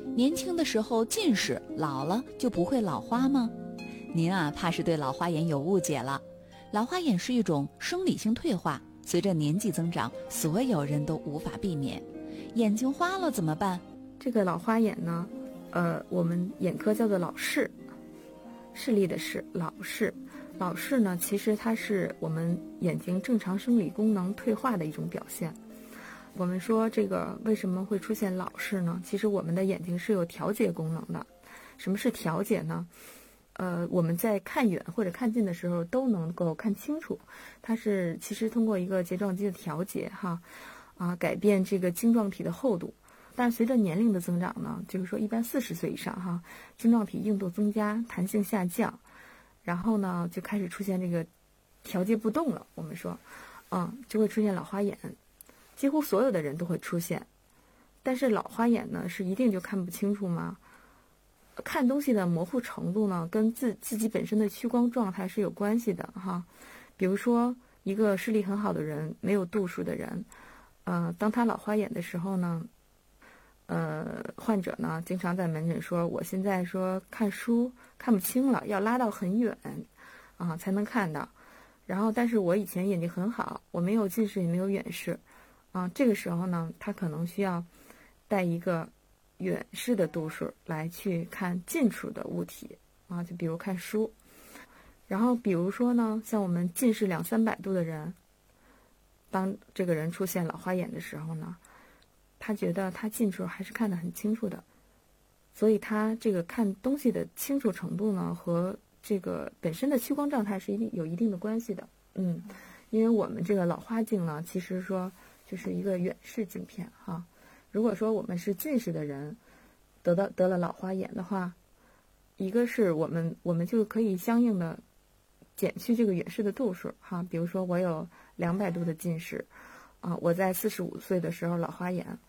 年轻的时候近视，老了就不会老花吗？您啊，怕是对老花眼有误解了。老花眼是一种生理性退化，随着年纪增长，所有人都无法避免。眼睛花了怎么办？ 这个老花眼呢，我们眼科叫做老视，视力的视，老视。老视呢，其实它是我们眼睛正常生理功能退化的一种表现。我们说这个为什么会出现老视呢？其实我们的眼睛是有调节功能的。什么是调节呢？我们在看远或者看近的时候都能够看清楚。它是其实通过一个睫状肌的调节改变这个晶状体的厚度。但是随着年龄的增长呢，就是说一般40岁以上晶状体硬度增加，弹性下降，然后呢就开始出现这个调节不动了。我们说，就会出现老花眼，几乎所有的人都会出现。但是老花眼呢，是一定就看不清楚吗？看东西的模糊程度呢，跟自己本身的屈光状态是有关系的比如说，一个视力很好的人，没有度数的人，当他老花眼的时候呢，患者呢经常在门诊说，我现在说看书看不清了，要拉到很远才能看到。然后，但是我以前眼睛很好，我没有近视也没有远视这个时候呢，他可能需要带一个远视的度数来去看近处的物体就比如看书。然后比如说呢，像我们近视200-300度的人，当这个人出现老花眼的时候呢，他觉得他近处还是看得很清楚的，所以他这个看东西的清楚程度呢，和这个本身的屈光状态是有一定的关系的。因为我们这个老花镜呢，其实说就是一个远视镜片如果说我们是近视的人，得了老花眼的话，一个是我们就可以相应的减去这个远视的度数比如说我有200度的近视我在45岁的时候老花眼，